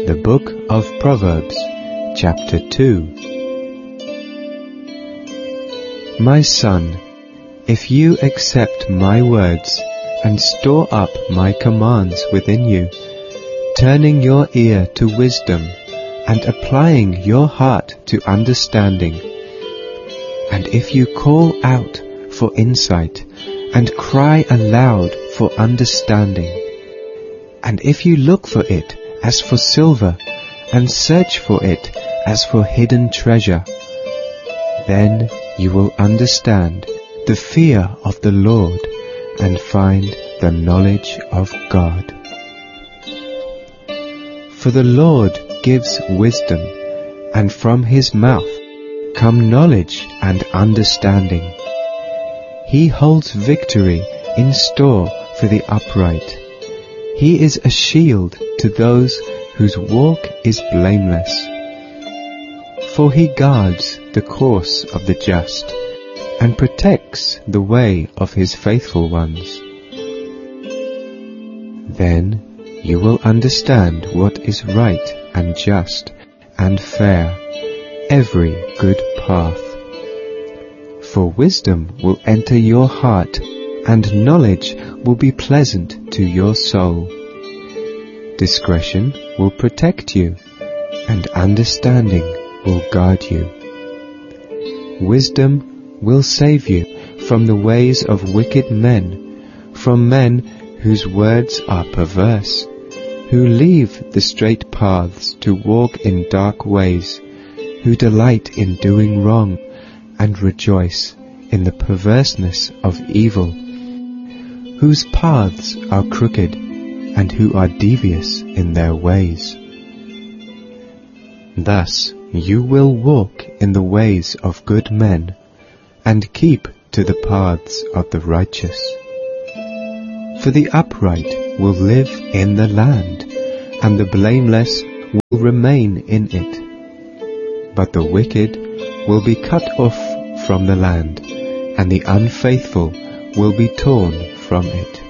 The Book of Proverbs, Chapter 2. My son, if you accept my words and store up my commands within you, turning your ear to wisdom and applying your heart to understanding, and if you call out for insight and cry aloud for understanding, and if you look for it as for silver and search for it as for hidden treasure, then you will understand the fear of the Lord and find the knowledge of God. For the Lord gives wisdom, and from his mouth come knowledge and understanding. He holds victory in store for the upright. He is a shield to those whose walk is blameless. For he guards the course of the just, and protects the way of his faithful ones. Then you will understand what is right and just and fair, every good path. For wisdom will enter your heart, and knowledge will be pleasant to your soul. Discretion will protect you, and understanding will guard you. Wisdom will save you from the ways of wicked men, from men whose words are perverse, who leave the straight paths to walk in dark ways, who delight in doing wrong and rejoice in the perverseness of evil, whose paths are crooked and who are devious in their ways. Thus you will walk in the ways of good men, and keep to the paths of the righteous. For the upright will live in the land, and the blameless will remain in it. But the wicked will be cut off from the land, and the unfaithful will be torn from it.